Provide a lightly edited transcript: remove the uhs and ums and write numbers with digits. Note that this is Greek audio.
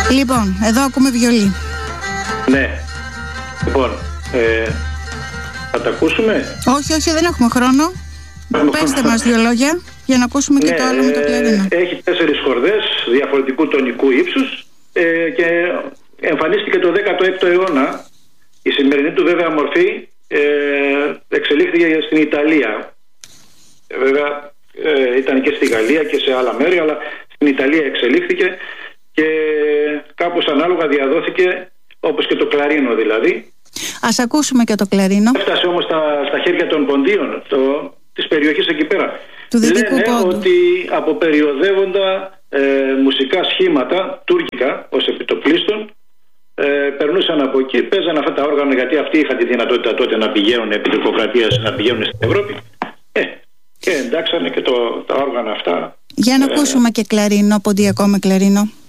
Λοιπόν, εδώ ακούμε βιολί. Ναι. Λοιπόν, θα τα ακούσουμε? Όχι, δεν έχουμε χρόνο. Πέστε μας 2 λόγια για να ακούσουμε και το άλλο με το κλαρίνο. Έχει 4 χορδές διαφορετικού τονικού ύψους και εμφανίστηκε το 16ο αιώνα. Η σημερινή του βέβαια μορφή εξελίχθηκε στην Ιταλία. Βέβαια ήταν και στη Γαλλία και σε άλλα μέρη, αλλά στην Ιταλία εξελίχθηκε και κάπως ανάλογα διαδόθηκε, όπως και το κλαρίνο δηλαδή. Ας ακούσουμε και το κλαρίνο. Έφτασε όμως στα χέρια των ποντίων της περιοχής εκεί πέρα. Του Δυτικού Λένε Πόντου. ότι αποπεριοδεύοντα μουσικά σχήματα τουρκικά ως επιτοπλίστων περνούσαν από εκεί, παίζαν αυτά τα όργανα, γιατί αυτοί είχαν τη δυνατότητα τότε να πηγαίνουν επί τουρκοκρατίας, να πηγαίνουν στην Ευρώπη και εντάξανε και τα όργανα αυτά. Για να ακούσουμε και κλαρίνο, ποντιακό με κλαρίνο.